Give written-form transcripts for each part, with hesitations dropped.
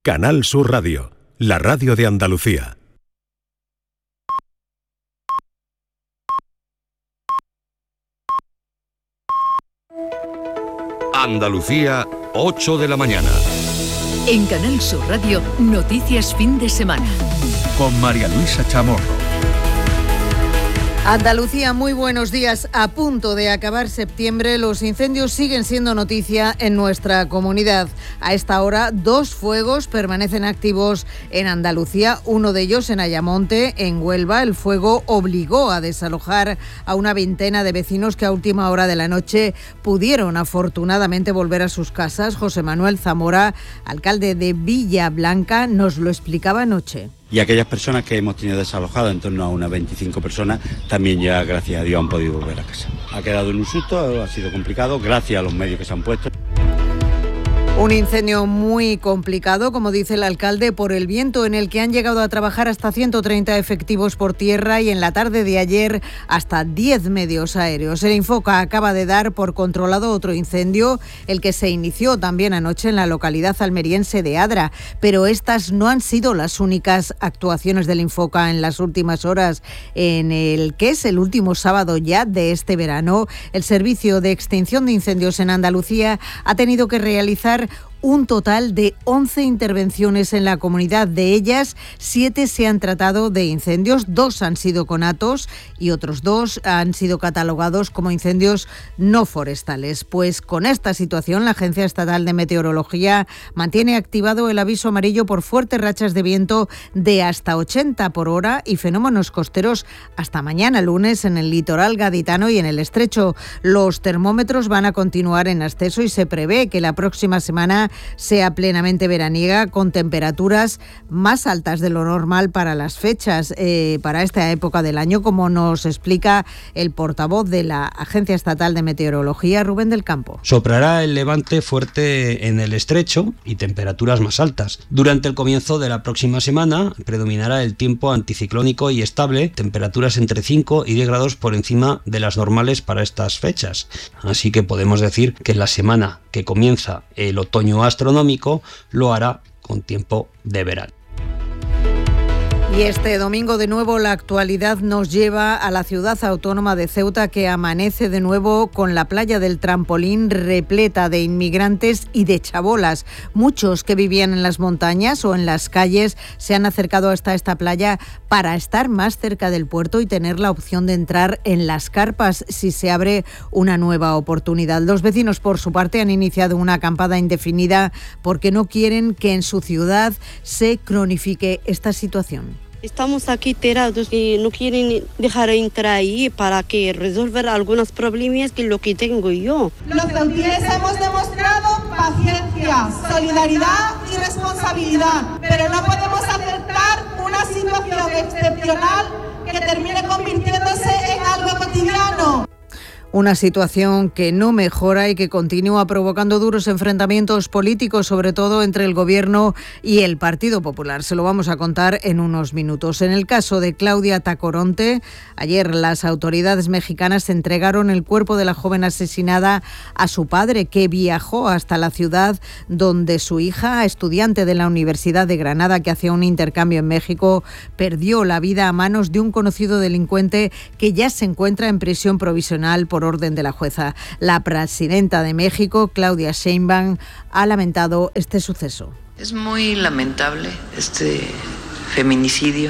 Canal Sur Radio, la radio de Andalucía. Andalucía, 8 de la mañana. En Canal Sur Radio, noticias fin de semana. Con María Luisa Chamorro. Andalucía, muy buenos días. A punto de acabar septiembre, los incendios siguen siendo noticia en nuestra comunidad. A esta hora, 2 fuegos permanecen activos en Andalucía, uno de ellos en Ayamonte, en Huelva. El fuego obligó a desalojar a una veintena de vecinos que a última hora de la noche pudieron afortunadamente volver a sus casas. José Manuel Zamora, alcalde de Villablanca, nos lo explicaba anoche. Y aquellas personas que hemos tenido desalojadas, en torno a unas 25 personas, también ya, gracias a Dios, han podido volver a casa. Ha quedado en un susto, ha sido complicado, gracias a los medios que se han puesto. Un incendio muy complicado, como dice el alcalde, por el viento, en el que han llegado a trabajar hasta 130 efectivos por tierra y en la tarde de ayer hasta 10 medios aéreos. El Infoca acaba de dar por controlado otro incendio, el que se inició también anoche en la localidad almeriense de Adra. Pero estas no han sido las únicas actuaciones del Infoca en las últimas horas. En el que es el último sábado ya de este verano, el Servicio de Extinción de Incendios en Andalucía ha tenido que realizar un total de 11 intervenciones en la comunidad. De ellas, 7 se han tratado de incendios, 2 han sido conatos y otros 2 han sido catalogados como incendios no forestales. Pues con esta situación, la Agencia Estatal de Meteorología mantiene activado el aviso amarillo por fuertes rachas de viento de hasta 80 por hora y fenómenos costeros hasta mañana lunes en el litoral gaditano y en el estrecho. Los termómetros van a continuar en ascenso y se prevé que la próxima semana sea plenamente veraniega, con temperaturas más altas de lo normal para las fechas, para esta época del año, como nos explica el portavoz de la Agencia Estatal de Meteorología, Rubén del Campo. Soprará el levante fuerte en el estrecho y temperaturas más altas. Durante el comienzo de la próxima semana predominará el tiempo anticiclónico y estable, temperaturas entre 5 y 10 grados por encima de las normales para estas fechas. Así que podemos decir que la semana que comienza el otoño astronómico lo hará con tiempo de verano. Y este domingo de nuevo la actualidad nos lleva a la ciudad autónoma de Ceuta, que amanece de nuevo con la playa del Trampolín repleta de inmigrantes y de chabolas. Muchos que vivían en las montañas o en las calles se han acercado hasta esta playa para estar más cerca del puerto y tener la opción de entrar en las carpas si se abre una nueva oportunidad. Los vecinos, por su parte, han iniciado una acampada indefinida porque no quieren que en su ciudad se cronifique esta situación. Estamos aquí tirados y no quieren dejar entrar ahí para que resolver algunos problemas que lo que tengo yo. Los ceutines hemos demostrado paciencia, solidaridad y responsabilidad, pero no podemos aceptar una situación excepcional que termine convirtiéndose en algo cotidiano. Una situación que no mejora y que continúa provocando duros enfrentamientos políticos, sobre todo entre el Gobierno y el Partido Popular. Se lo vamos a contar en unos minutos. En el caso de Claudia Tacoronte, ayer las autoridades mexicanas entregaron el cuerpo de la joven asesinada a su padre, que viajó hasta la ciudad donde su hija, estudiante de la Universidad de Granada, que hacía un intercambio en México, perdió la vida a manos de un conocido delincuente que ya se encuentra en prisión provisional por orden de la jueza. La presidenta de México, Claudia Sheinbaum, ha lamentado este suceso. Es muy lamentable este feminicidio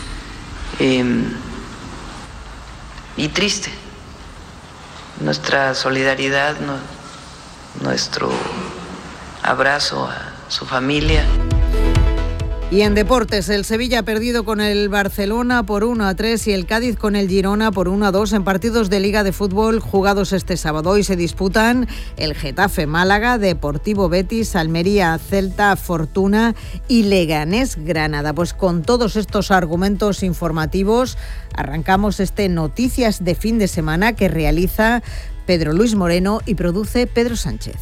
y triste. Nuestra solidaridad, nuestro abrazo a su familia. Y en deportes, el Sevilla ha perdido con el Barcelona por 1-3 y el Cádiz con el Girona por 1-2 en partidos de Liga de Fútbol jugados este sábado. Hoy se disputan el Getafe Málaga, Deportivo Betis, Almería Celta, Fortuna y Leganés Granada. Pues con todos estos argumentos informativos arrancamos este Noticias de Fin de Semana que realiza Pedro Luis Moreno y produce Pedro Sánchez.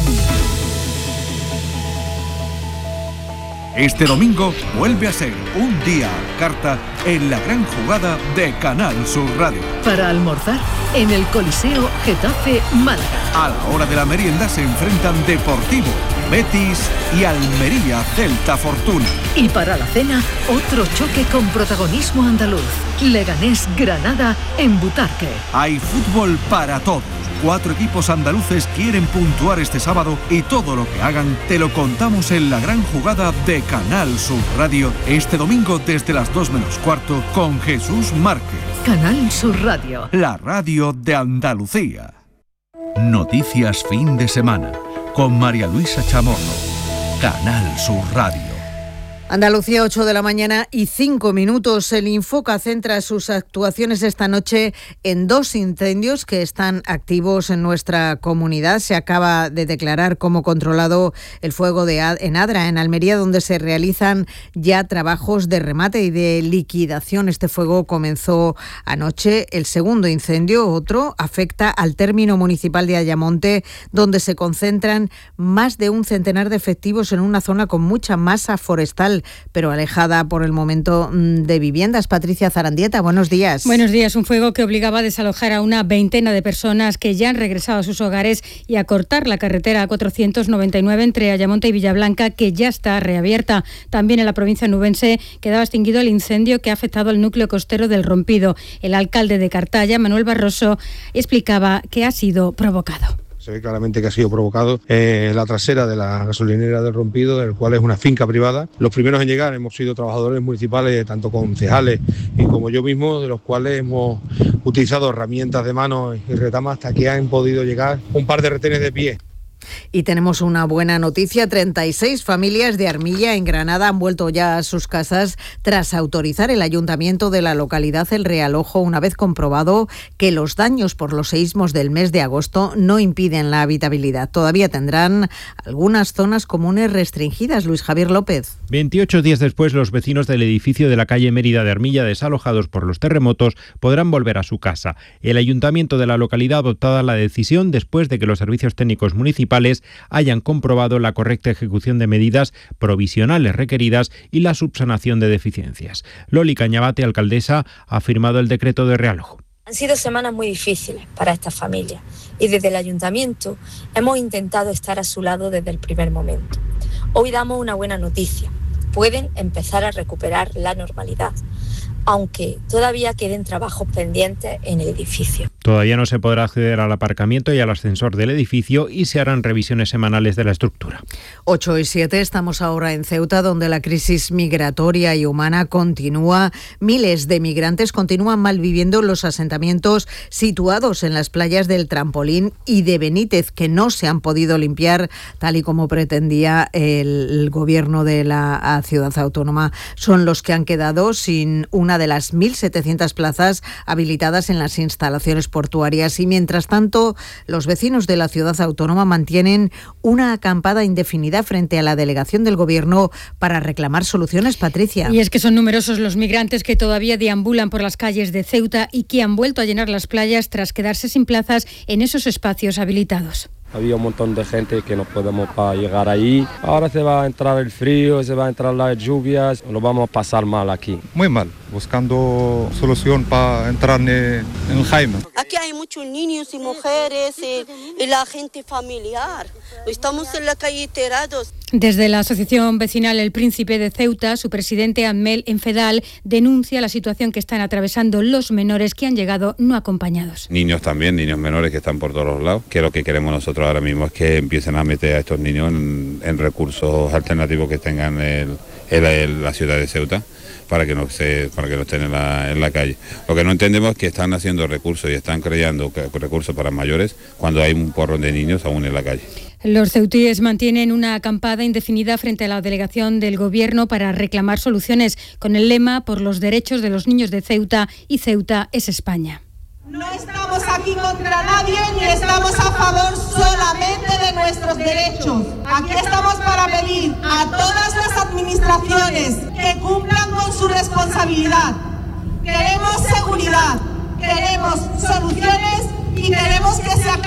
Este domingo vuelve a ser un día a carta en la gran jugada de Canal Sur Radio. Para almorzar en el Coliseo Getafe Málaga. A la hora de la merienda se enfrentan Deportivo Betis y Almería Celta Fortuna. Y para la cena, otro choque con protagonismo andaluz. Leganés Granada en Butarque. Hay fútbol para todos. 4 equipos andaluces quieren puntuar este sábado y todo lo que hagan te lo contamos en la gran jugada de Canal Sur Radio este domingo desde las 2 menos cuarto con Jesús Márquez. Canal Sur Radio. La radio de Andalucía. Noticias fin de semana con María Luisa Chamorro. Canal Sur Radio. Andalucía, 8 de la mañana y 5 minutos. El Infoca centra sus actuaciones esta noche en 2 incendios que están activos en nuestra comunidad. Se acaba de declarar como controlado el fuego en Adra, en Almería, donde se realizan ya trabajos de remate y de liquidación. Este fuego comenzó anoche. El segundo incendio, otro, afecta al término municipal de Ayamonte, donde se concentran más de un centenar de efectivos en una zona con mucha masa forestal, pero alejada por el momento de viviendas. Patricia Zarandieta, buenos días. Buenos días. Un fuego que obligaba a desalojar a una veintena de personas que ya han regresado a sus hogares y a cortar la carretera A499 entre Ayamonte y Villablanca, que ya está reabierta. También en la provincia nubense quedaba extinguido el incendio que ha afectado al núcleo costero del Rompido. El alcalde de Cartaya, Manuel Barroso, explicaba que ha sido provocado. Se ve claramente que ha sido provocado la trasera de la gasolinera del Rompido, el cual es una finca privada. Los primeros en llegar hemos sido trabajadores municipales, tanto concejales y como yo mismo, de los cuales hemos utilizado herramientas de mano y retamas hasta que han podido llegar un par de retenes de pie. Y tenemos una buena noticia. 36 familias de Armilla, en Granada, han vuelto ya a sus casas tras autorizar el ayuntamiento de la localidad El Realojo, una vez comprobado que los daños por los seísmos del mes de agosto no impiden la habitabilidad. Todavía tendrán algunas zonas comunes restringidas. Luis Javier López. 28 días después, los vecinos del edificio de la calle Mérida de Armilla, desalojados por los terremotos, podrán volver a su casa. El ayuntamiento de la localidad ha adoptado la decisión después de que los servicios técnicos municipales hayan comprobado la correcta ejecución de medidas provisionales requeridas y la subsanación de deficiencias. Loli Cañabate, alcaldesa, ha firmado el decreto de realojo. Han sido semanas muy difíciles para estas familias y desde el ayuntamiento hemos intentado estar a su lado desde el primer momento. Hoy damos una buena noticia. Pueden empezar a recuperar la normalidad, aunque todavía queden trabajos pendientes en el edificio. Todavía no se podrá acceder al aparcamiento y al ascensor del edificio y se harán revisiones semanales de la estructura. 8 y 7, estamos ahora en Ceuta, donde la crisis migratoria y humana continúa. Miles de migrantes continúan malviviendo en los asentamientos situados en las playas del Trampolín y de Benítez, que no se han podido limpiar tal y como pretendía el gobierno de la ciudad autónoma. Son los que han quedado sin una de las 1.700 plazas habilitadas en las instalaciones portuarias, y mientras tanto los vecinos de la ciudad autónoma mantienen una acampada indefinida frente a la delegación del gobierno para reclamar soluciones. Patricia. Y es que son numerosos los migrantes que todavía deambulan por las calles de Ceuta y que han vuelto a llenar las playas tras quedarse sin plazas en esos espacios habilitados. Había un montón de gente que no podemos llegar ahí. Ahora se va a entrar el frío, se va a entrar las lluvias, lo vamos a pasar mal aquí. Muy mal, buscando solución para entrar en Jaime. Aquí hay muchos niños y mujeres y la gente familiar. Estamos en la calle tirados. Desde la asociación vecinal El Príncipe de Ceuta, su presidente Amel Enfedal denuncia la situación que están atravesando los menores que han llegado no acompañados. Niños también, niños menores que están por todos los lados, que lo que queremos nosotros ahora mismo es que empiecen a meter a estos niños en recursos alternativos que tengan la ciudad de Ceuta, para que no estén en la calle. Lo que no entendemos es que están haciendo recursos y están creando recursos para mayores cuando hay un porrón de niños aún en la calle. Los ceutíes mantienen una acampada indefinida frente a la delegación del gobierno para reclamar soluciones, con el lema "Por los derechos de los niños de Ceuta", y Ceuta es España. No estamos aquí contra nadie ni estamos a favor solamente de nuestros derechos. Aquí estamos para pedir a todas las administraciones que cumplan con su responsabilidad. Queremos seguridad, queremos soluciones y queremos que se aclaren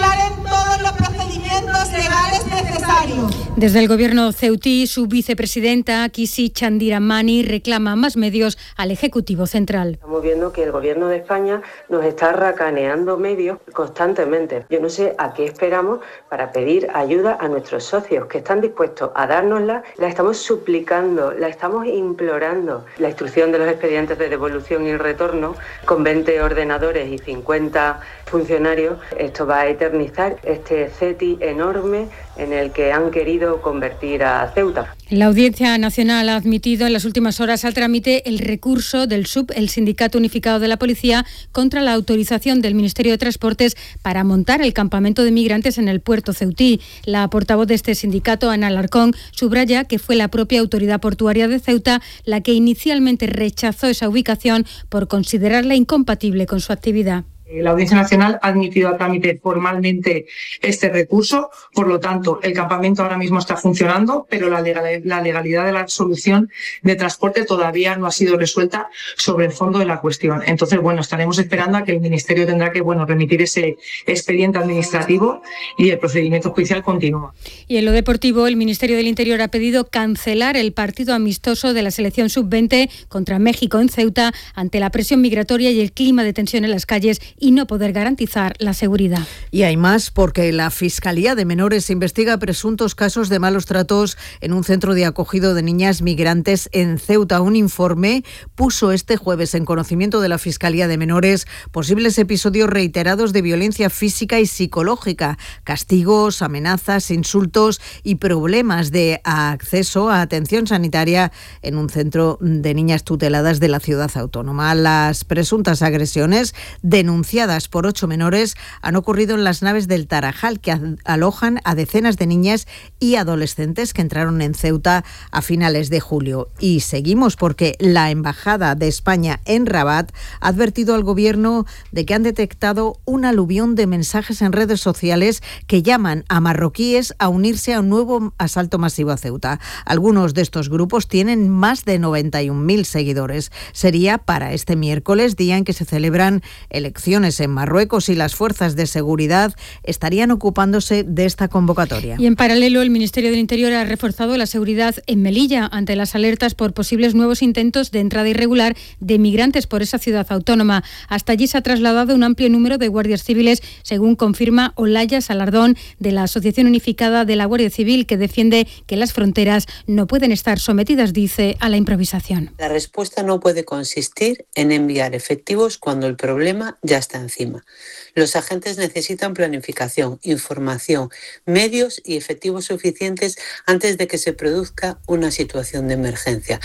todos los procedimientos legales necesarios. Desde el gobierno ceutí, su vicepresidenta, Kisi Chandiramani, reclama más medios al Ejecutivo Central. Estamos viendo que el gobierno de España nos está racaneando medios constantemente. Yo no sé a qué esperamos para pedir ayuda a nuestros socios que están dispuestos a dárnosla. La estamos suplicando, la estamos implorando. La instrucción de los expedientes de devolución y retorno con 20 ordenadores y 50 funcionarios, esto va a eternizar este CETI enorme en el que han querido convertir a Ceuta. La Audiencia Nacional ha admitido en las últimas horas al trámite el recurso del SUB, el Sindicato Unificado de la Policía, contra la autorización del Ministerio de Transportes para montar el campamento de migrantes en el puerto ceutí. La portavoz de este sindicato, Ana Alarcón, subraya que fue la propia autoridad portuaria de Ceuta la que inicialmente rechazó esa ubicación por considerarla incompatible con su actividad. La Audiencia Nacional ha admitido a trámite formalmente este recurso, por lo tanto, el campamento ahora mismo está funcionando, pero la legalidad de la resolución de transporte todavía no ha sido resuelta sobre el fondo de la cuestión. Entonces, estaremos esperando a que el Ministerio tendrá que, remitir ese expediente administrativo y el procedimiento judicial continúa. Y en lo deportivo, el Ministerio del Interior ha pedido cancelar el partido amistoso de la selección sub-20 contra México en Ceuta ante la presión migratoria y el clima de tensión en las calles y no poder garantizar la seguridad. Y hay más, porque la Fiscalía de Menores investiga presuntos casos de malos tratos en un centro de acogido de niñas migrantes en Ceuta. Un informe puso este jueves en conocimiento de la Fiscalía de Menores posibles episodios reiterados de violencia física y psicológica, castigos, amenazas, insultos y problemas de acceso a atención sanitaria en un centro de niñas tuteladas de la ciudad autónoma. Las presuntas agresiones denunciadas por 8 menores han ocurrido en las naves del Tarajal, que alojan a decenas de niñas y adolescentes que entraron en Ceuta a finales de julio. Y seguimos porque la Embajada de España en Rabat ha advertido al gobierno de que han detectado un aluvión de mensajes en redes sociales que llaman a marroquíes a unirse a un nuevo asalto masivo a Ceuta. Algunos de estos grupos tienen más de 91.000 seguidores. Sería para este miércoles, día en que se celebran elecciones en Marruecos y las fuerzas de seguridad estarían ocupándose de esta convocatoria. Y en paralelo, el Ministerio del Interior ha reforzado la seguridad en Melilla ante las alertas por posibles nuevos intentos de entrada irregular de migrantes por esa ciudad autónoma. Hasta allí se ha trasladado un amplio número de guardias civiles, según confirma Olaya Salardón, de la Asociación Unificada de la Guardia Civil, que defiende que las fronteras no pueden estar sometidas, dice, a la improvisación. La respuesta no puede consistir en enviar efectivos cuando el problema ya está encima. Los agentes necesitan planificación, información, medios y efectivos suficientes antes de que se produzca una situación de emergencia.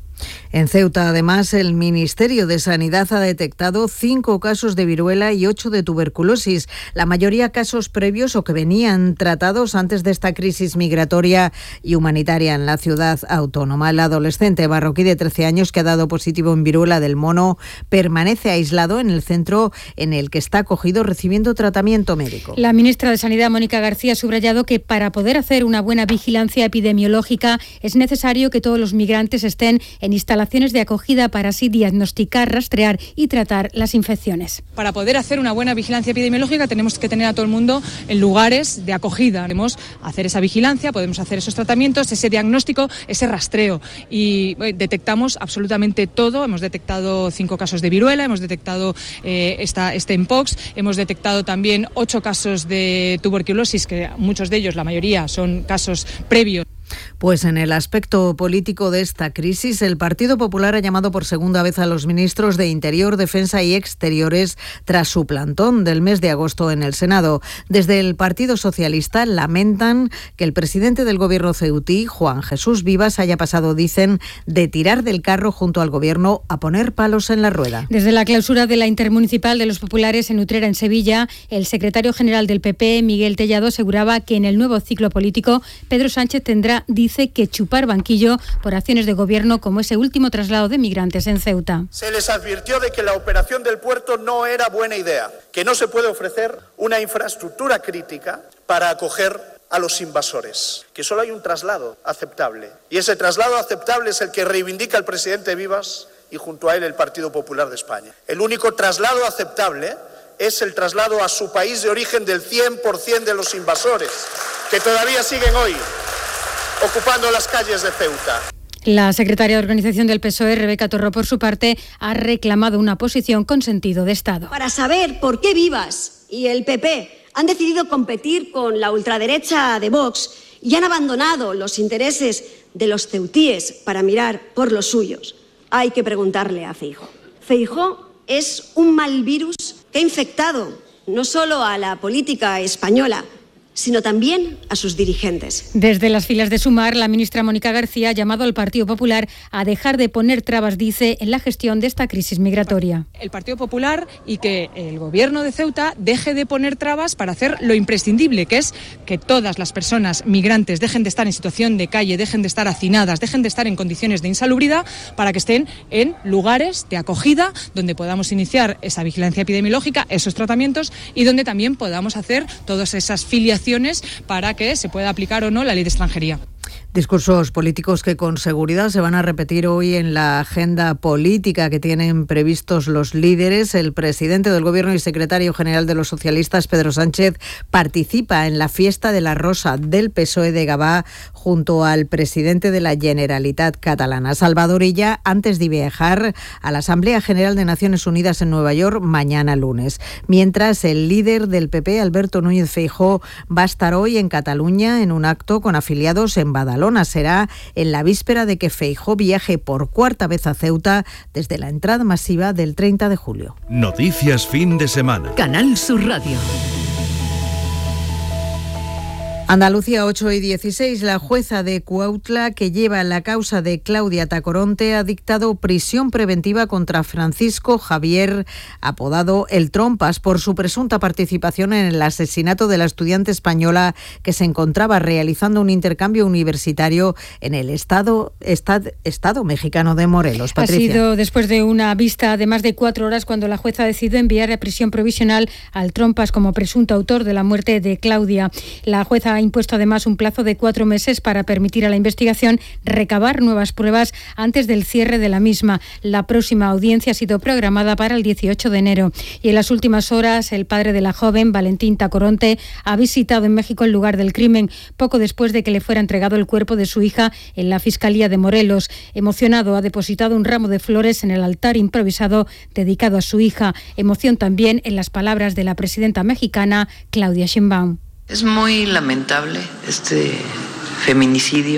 En Ceuta, además, el Ministerio de Sanidad ha detectado 5 casos de viruela y 8 de tuberculosis, la mayoría casos previos o que venían tratados antes de esta crisis migratoria y humanitaria en la ciudad autónoma. El adolescente marroquí de 13 años que ha dado positivo en viruela del mono permanece aislado en el centro en el que está acogido recibiendo tratamiento médico. La ministra de Sanidad, Mónica García, ha subrayado que para poder hacer una buena vigilancia epidemiológica es necesario que todos los migrantes estén en instalaciones de acogida para así diagnosticar, rastrear y tratar las infecciones. Para poder hacer una buena vigilancia epidemiológica tenemos que tener a todo el mundo en lugares de acogida. Podemos hacer esa vigilancia, podemos hacer esos tratamientos, ese diagnóstico, ese rastreo y detectamos absolutamente todo. Hemos detectado 5 casos de viruela, hemos detectado este mpox, hemos detectado también 8 casos de tuberculosis, que muchos de ellos, la mayoría, son casos previos. Pues en el aspecto político de esta crisis, el Partido Popular ha llamado por segunda vez a los ministros de Interior, Defensa y Exteriores tras su plantón del mes de agosto en el Senado. Desde el Partido Socialista lamentan que el presidente del gobierno ceutí, Juan Jesús Vivas, haya pasado, dicen, de tirar del carro junto al gobierno a poner palos en la rueda. Desde la clausura de la Intermunicipal de los Populares en Utrera, en Sevilla, el secretario general del PP, Miguel Tellado, aseguraba que en el nuevo ciclo político Pedro Sánchez tendrá, dice, que chupar banquillo por acciones de gobierno como ese último traslado de migrantes en Ceuta. Se les advirtió de que la operación del puerto no era buena idea, que no se puede ofrecer una infraestructura crítica para acoger a los invasores, que solo hay un traslado aceptable. Y ese traslado aceptable es el que reivindica el presidente Vivas y junto a él el Partido Popular de España. El único traslado aceptable es el traslado a su país de origen del 100% de los invasores, que todavía siguen hoy ocupando las calles de Ceuta. La secretaria de Organización del PSOE, Rebeca Torró, por su parte, ha reclamado una posición con sentido de Estado. Para saber por qué Vivas y el PP han decidido competir con la ultraderecha de Vox y han abandonado los intereses de los ceutíes para mirar por los suyos, hay que preguntarle a Feijóo. Feijóo es un mal virus que ha infectado no solo a la política española, sino también a sus dirigentes. Desde las filas de Sumar, la ministra Mónica García ha llamado al Partido Popular a dejar de poner trabas, dice, en la gestión de esta crisis migratoria. El Partido Popular y que el Gobierno de Ceuta deje de poner trabas para hacer lo imprescindible, que es que todas las personas migrantes dejen de estar en situación de calle, dejen de estar hacinadas, dejen de estar en condiciones de insalubridad, para que estén en lugares de acogida donde podamos iniciar esa vigilancia epidemiológica, esos tratamientos, y donde también podamos hacer todas esas filiaciones para que se pueda aplicar o no la ley de extranjería. Discursos políticos que con seguridad se van a repetir hoy en la agenda política que tienen previstos los líderes. El presidente del Gobierno y secretario general de los socialistas, Pedro Sánchez, participa en la fiesta de la Rosa del PSOE de Gavà junto al presidente de la Generalitat catalana, Salvador Illa, antes de viajar a la Asamblea General de Naciones Unidas en Nueva York mañana lunes. Mientras, el líder del PP, Alberto Núñez Feijóo, va a estar hoy en Cataluña en un acto con afiliados en Badalona. Será en la víspera de que Feijóo viaje por cuarta vez a Ceuta desde la entrada masiva del 30 de julio. Noticias fin de semana. Canal Sur Radio. Andalucía, 8:16. La jueza de Cuautla, que lleva la causa de Claudia Tacoronte, ha dictado prisión preventiva contra Francisco Javier, apodado El Trompas, por su presunta participación en el asesinato de la estudiante española que se encontraba realizando un intercambio universitario en el estado mexicano de Morelos. Patricia. Ha sido después de una vista de más de 4 horas cuando la jueza decidió enviar a prisión provisional al Trompas como presunto autor de la muerte de Claudia. La jueza ha impuesto además un plazo de 4 meses para permitir a la investigación recabar nuevas pruebas antes del cierre de la misma. La próxima audiencia ha sido programada para el 18 de enero. Y en las últimas horas, el padre de la joven, Valentín Tacoronte, ha visitado en México el lugar del crimen, poco después de que le fuera entregado el cuerpo de su hija en la Fiscalía de Morelos. Emocionado, ha depositado un ramo de flores en el altar improvisado dedicado a su hija. Emoción también en las palabras de la presidenta mexicana, Claudia Sheinbaum. Es muy lamentable este feminicidio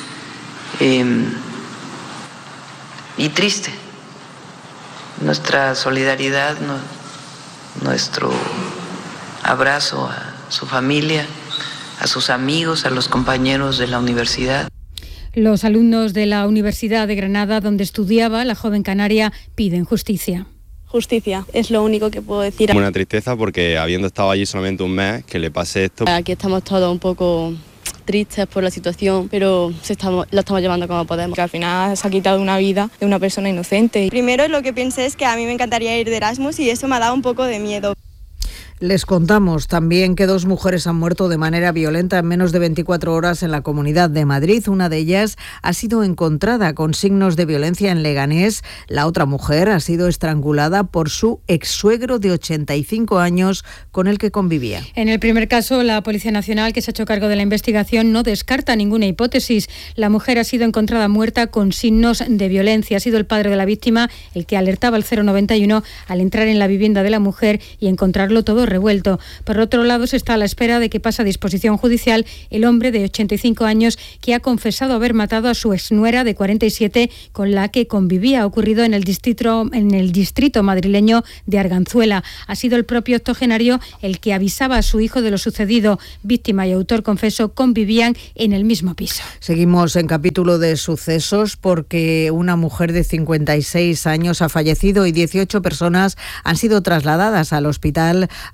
y triste. Nuestra solidaridad, nuestro abrazo a su familia, a sus amigos, a los compañeros de la universidad. Los alumnos de la Universidad de Granada, donde estudiaba la joven canaria, piden justicia. Justicia, es lo único que puedo decir. Una tristeza porque habiendo estado allí solamente un mes, que le pase esto. Aquí estamos todos un poco tristes por la situación, pero lo estamos llevando como podemos. Que al final se ha quitado una vida de una persona inocente. Primero lo que pensé es que a mí me encantaría ir de Erasmus y eso me ha dado un poco de miedo. Les contamos también que 2 mujeres han muerto de manera violenta en menos de 24 horas en la Comunidad de Madrid. Una de ellas ha sido encontrada con signos de violencia en Leganés. La otra mujer ha sido estrangulada por su exsuegro de 85 años con el que convivía. En el primer caso, la Policía Nacional, que se ha hecho cargo de la investigación, no descarta ninguna hipótesis. La mujer ha sido encontrada muerta con signos de violencia. Ha sido el padre de la víctima el que alertaba al 091 al entrar en la vivienda de la mujer y encontrarlo todo revuelto. Por otro lado, se está a la espera de que pase a disposición judicial el hombre de 85 años que ha confesado haber matado a su exnuera de 47 con la que convivía. Ha ocurrido en el distrito madrileño de Arganzuela. Ha sido el propio octogenario el que avisaba a su hijo de lo sucedido. Víctima y autor confeso convivían en el mismo piso. Seguimos en capítulo de sucesos porque una mujer de 56 años ha fallecido y 18 personas han sido trasladadas al hospital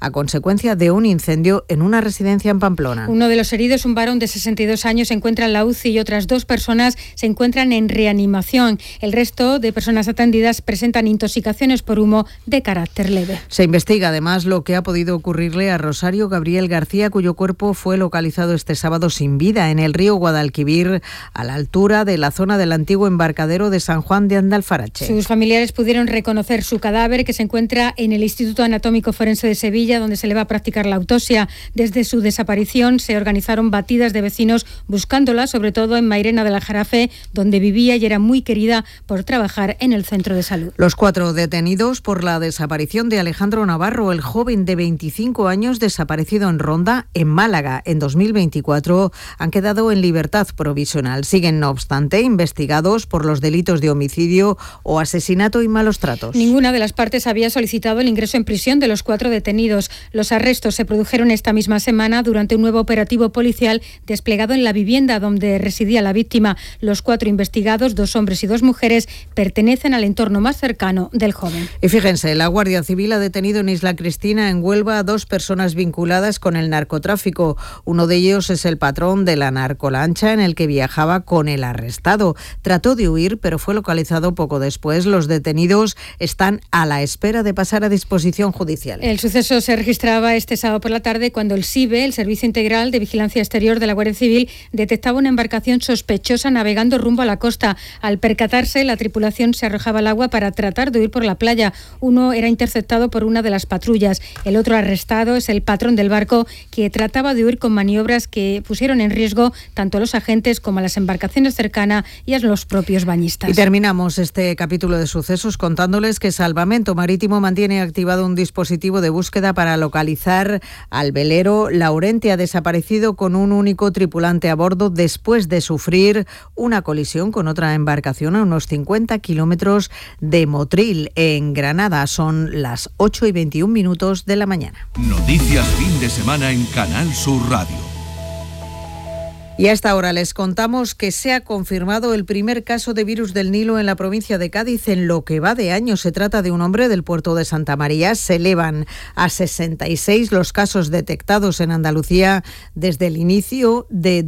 a consecuencia de un incendio en una residencia en Pamplona. Uno de los heridos, un varón de 62 años, se encuentra en la UCI y otras 2 personas se encuentran en reanimación. El resto de personas atendidas presentan intoxicaciones por humo de carácter leve. Se investiga además lo que ha podido ocurrirle a Rosario Gabriel García, cuyo cuerpo fue localizado este sábado sin vida en el río Guadalquivir, a la altura de la zona del antiguo embarcadero de San Juan de Andalfarache. Sus familiares pudieron reconocer su cadáver, que se encuentra en el Instituto Anatómico Forense de Sevilla, donde se le va a practicar la autopsia. Desde su desaparición se organizaron batidas de vecinos buscándola, sobre todo en Mairena del Aljarafe, donde vivía y era muy querida por trabajar en el centro de salud. Los 4 detenidos por la desaparición de Alejandro Navarro, el joven de 25 años desaparecido en Ronda, en Málaga, en 2024, han quedado en libertad provisional. Siguen, no obstante, investigados por los delitos de homicidio o asesinato y malos tratos. Ninguna de las partes había solicitado el ingreso en prisión de los 4 detenidos. Los arrestos se produjeron esta misma semana durante un nuevo operativo policial desplegado en la vivienda donde residía la víctima. Los 4 investigados, 2 hombres y 2 mujeres, pertenecen al entorno más cercano del joven. Y fíjense, la Guardia Civil ha detenido en Isla Cristina, en Huelva, a 2 personas vinculadas con el narcotráfico. Uno de ellos es el patrón de la narcolancha en el que viajaba con el arrestado. Trató de huir, pero fue localizado poco después. Los detenidos están a la espera de pasar a disposición judicial. El suceso se registraba este sábado por la tarde cuando el SIBE, el Servicio Integral de Vigilancia Exterior de la Guardia Civil, detectaba una embarcación sospechosa navegando rumbo a la costa. Al percatarse, la tripulación se arrojaba al agua para tratar de huir por la playa. Uno era interceptado por una de las patrullas. El otro arrestado es el patrón del barco, que trataba de huir con maniobras que pusieron en riesgo tanto a los agentes como a las embarcaciones cercanas y a los propios bañistas. Y terminamos este capítulo de sucesos contándoles que Salvamento Marítimo mantiene activado un dispositivo de búsqueda para localizar al velero Laurentia, desaparecido con un único tripulante a bordo después de sufrir una colisión con otra embarcación a unos 50 kilómetros de Motril, en Granada. Son las 8:21 de la mañana. Noticias fin de semana en Canal Sur Radio. Y a esta hora les contamos que se ha confirmado el primer caso de virus del Nilo en la provincia de Cádiz en lo que va de año. Se trata de un hombre del puerto de Santa María. Se elevan a 66 los casos detectados en Andalucía desde el inicio de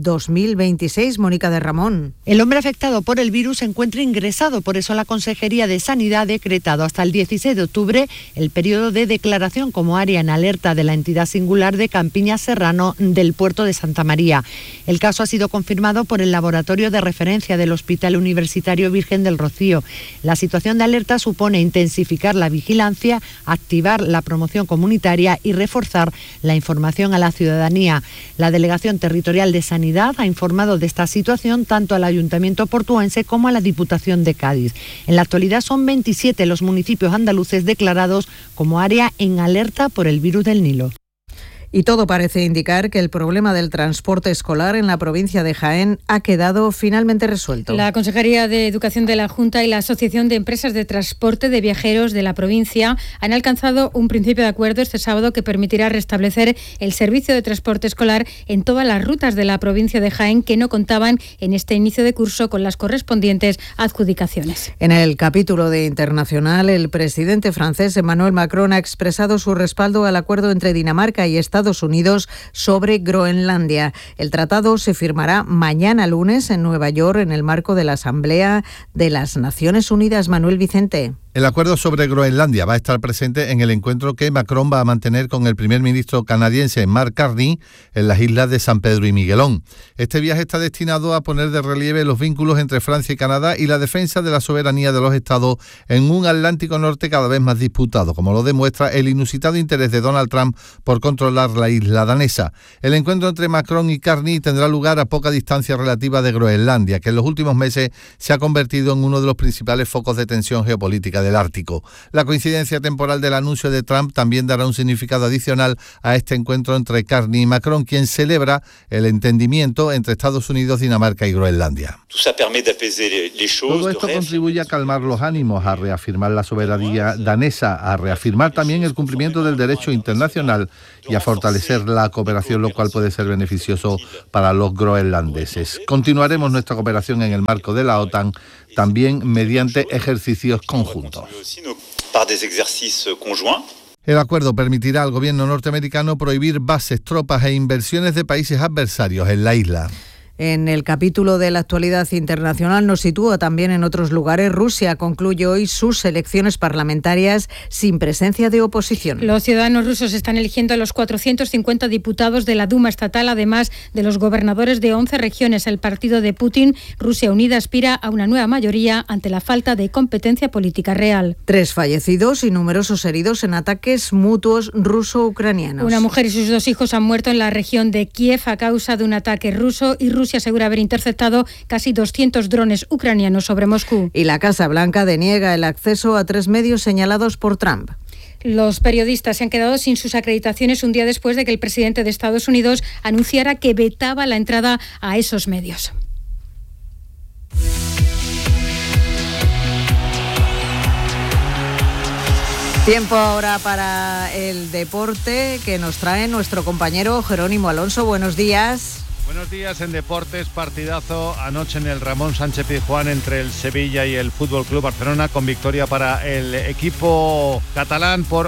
2026. Mónica de Ramón. El hombre afectado por el virus se encuentra ingresado. Por eso la Consejería de Sanidad ha decretado hasta el 16 de octubre el periodo de declaración como área en alerta de la entidad singular de Campiñas Serrano del puerto de Santa María. El caso ha sido confirmado por el laboratorio de referencia del Hospital Universitario Virgen del Rocío. La situación de alerta supone intensificar la vigilancia, activar la promoción comunitaria y reforzar la información a la ciudadanía. La Delegación Territorial de Sanidad ha informado de esta situación tanto al Ayuntamiento portuense como a la Diputación de Cádiz. En la actualidad son 27 los municipios andaluces declarados como área en alerta por el virus del Nilo. Y todo parece indicar que el problema del transporte escolar en la provincia de Jaén ha quedado finalmente resuelto. La Consejería de Educación de la Junta y la Asociación de Empresas de Transporte de Viajeros de la provincia han alcanzado un principio de acuerdo este sábado que permitirá restablecer el servicio de transporte escolar en todas las rutas de la provincia de Jaén que no contaban en este inicio de curso con las correspondientes adjudicaciones. En el capítulo de internacional, el presidente francés Emmanuel Macron ha expresado su respaldo al acuerdo entre Dinamarca y Estados Unidos sobre Groenlandia. El tratado se firmará mañana lunes en Nueva York en el marco de la Asamblea de las Naciones Unidas. Manuel Vicente. El acuerdo sobre Groenlandia va a estar presente en el encuentro que Macron va a mantener con el primer ministro canadiense Mark Carney en las islas de San Pedro y Miguelón. Este viaje está destinado a poner de relieve los vínculos entre Francia y Canadá y la defensa de la soberanía de los estados en un Atlántico Norte cada vez más disputado, como lo demuestra el inusitado interés de Donald Trump por controlar la isla danesa. El encuentro entre Macron y Carney tendrá lugar a poca distancia relativa de Groenlandia, que en los últimos meses se ha convertido en uno de los principales focos de tensión geopolítica del Ártico. La coincidencia temporal del anuncio de Trump también dará un significado adicional a este encuentro entre Carney y Macron, quien celebra el entendimiento entre Estados Unidos, Dinamarca y Groenlandia. Todo esto contribuye a calmar los ánimos, a reafirmar la soberanía danesa, a reafirmar también el cumplimiento del derecho internacional y a fortalecer la cooperación, lo cual puede ser beneficioso para los groenlandeses. Continuaremos nuestra cooperación en el marco de la OTAN, también mediante ejercicios conjuntos. El acuerdo permitirá al gobierno norteamericano prohibir bases, tropas e inversiones de países adversarios en la isla. En el capítulo de la actualidad internacional nos sitúa también en otros lugares. Rusia concluye hoy sus elecciones parlamentarias sin presencia de oposición. Los ciudadanos rusos están eligiendo a los 450 diputados de la Duma estatal, además de los gobernadores de 11 regiones. El partido de Putin, Rusia Unida, aspira a una nueva mayoría ante la falta de competencia política real. 3 fallecidos y numerosos heridos en ataques mutuos ruso-ucranianos. Una mujer y sus 2 hijos han muerto en la región de Kiev a causa de un ataque ruso, y Rusia asegura haber interceptado casi 200 drones ucranianos sobre Moscú. Y la Casa Blanca deniega el acceso a 3 medios señalados por Trump. Los periodistas se han quedado sin sus acreditaciones un día después de que el presidente de Estados Unidos anunciara que vetaba la entrada a esos medios. Tiempo ahora para el deporte que nos trae nuestro compañero Jerónimo Alonso. Buenos días. Buenos días. En deportes, partidazo anoche en el Ramón Sánchez Pizjuán entre el Sevilla y el Fútbol Club Barcelona, con victoria para el equipo catalán por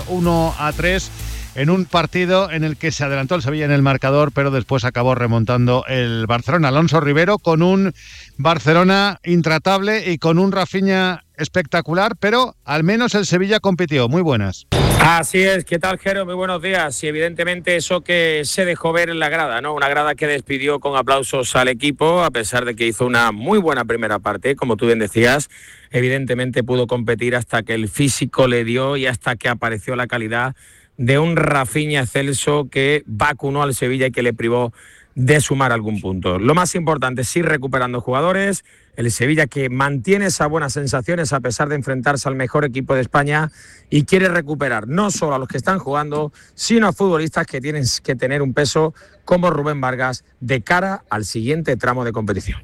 1-3 en un partido en el que se adelantó el Sevilla en el marcador, pero después acabó remontando el Barcelona. Alonso Rivero, con un Barcelona intratable y con un Rafinha espectacular, pero al menos el Sevilla compitió. Muy buenas. Así es. ¿Qué tal, Jero? Muy buenos días. Y evidentemente eso que se dejó ver en la grada, ¿no? Una grada que despidió con aplausos al equipo, a pesar de que hizo una muy buena primera parte, como tú bien decías. Evidentemente pudo competir hasta que el físico le dio y hasta que apareció la calidad de un Rafinha excelso que vacunó al Sevilla y que le privó de sumar algún punto. Lo más importante es ir recuperando jugadores. El Sevilla, que mantiene esas buenas sensaciones a pesar de enfrentarse al mejor equipo de España, y quiere recuperar no solo a los que están jugando, sino a futbolistas que tienen que tener un peso como Rubén Vargas de cara al siguiente tramo de competición.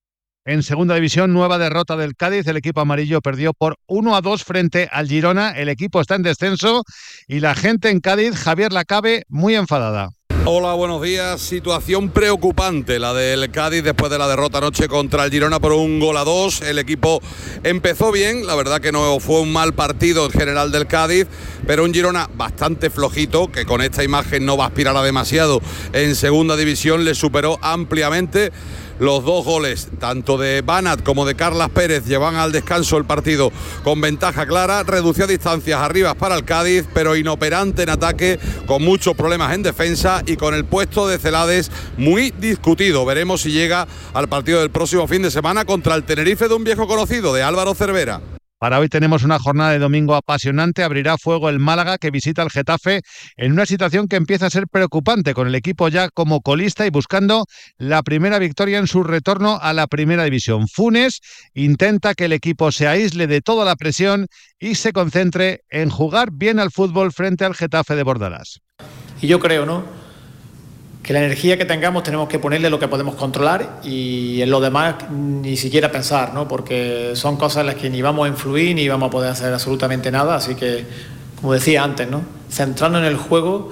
En segunda división, nueva derrota del Cádiz. El equipo amarillo perdió por 1-2 frente al Girona. El equipo está en descenso y la gente en Cádiz, Javier Lacabe, muy enfadada. Hola, buenos días. Situación preocupante la del Cádiz después de la derrota anoche contra el Girona por 1-2. El equipo empezó bien, la verdad que no fue un mal partido en general del Cádiz, pero un Girona bastante flojito, que con esta imagen no va a aspirar a demasiado en segunda división. Le superó ampliamente. Los 2 goles, tanto de Banat como de Carlas Pérez, llevan al descanso el partido con ventaja clara. Redució distancias arriba para el Cádiz, pero inoperante en ataque, con muchos problemas en defensa y con el puesto de Celades muy discutido. Veremos si llega al partido del próximo fin de semana contra el Tenerife, de un viejo conocido, de Álvaro Cervera. Para hoy tenemos una jornada de domingo apasionante. Abrirá fuego el Málaga, que visita al Getafe en una situación que empieza a ser preocupante, con el equipo ya como colista y buscando la primera victoria en su retorno a la primera división. Funes intenta que el equipo se aísle de toda la presión y se concentre en jugar bien al fútbol frente al Getafe de Bordalás. Y yo creo, ¿no?, que la energía que tengamos tenemos que ponerle lo que podemos controlar, y en lo demás ni siquiera pensar, ¿no? Porque son cosas en las que ni vamos a influir ni vamos a poder hacer absolutamente nada. Así que, como decía antes, ¿no?, centrarnos en el juego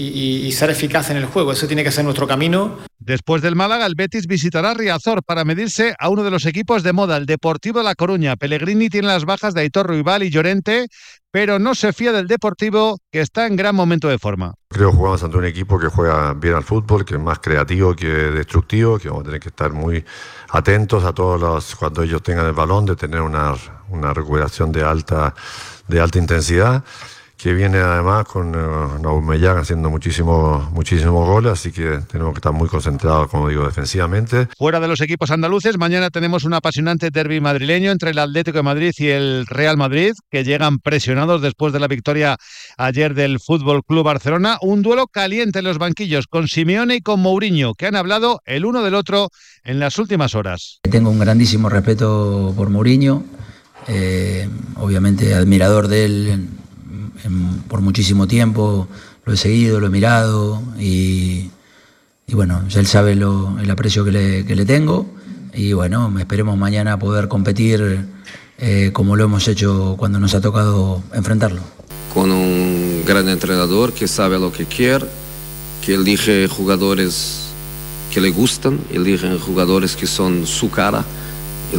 y ser eficaz en el juego. Eso tiene que ser nuestro camino. Después del Málaga, el Betis visitará Riazor para medirse a uno de los equipos de moda, el Deportivo La Coruña. Pellegrini tiene las bajas de Aitor Ruibal y Llorente, pero no se fía del Deportivo, que está en gran momento de forma. Creo que jugamos ante un equipo que juega bien al fútbol, que es más creativo que destructivo, que vamos a tener que estar muy atentos a todos cuando ellos tengan el balón, de tener una recuperación de alta intensidad, que viene además con Aubameyang haciendo muchísimos goles, así que tenemos que estar muy concentrados, como digo, defensivamente. Fuera de los equipos andaluces, mañana tenemos un apasionante derbi madrileño entre el Atlético de Madrid y el Real Madrid, que llegan presionados después de la victoria ayer del Fútbol Club Barcelona. Un duelo caliente en los banquillos, con Simeone y con Mourinho, que han hablado el uno del otro en las últimas horas. Tengo un grandísimo respeto por Mourinho, obviamente admirador de él. Por muchísimo tiempo lo he seguido, lo he mirado y bueno, él sabe el aprecio que le tengo, y bueno, esperemos mañana poder competir como lo hemos hecho cuando nos ha tocado enfrentarlo. Con un gran entrenador que sabe lo que quiere, que elige jugadores que le gustan, elige jugadores que son su cara.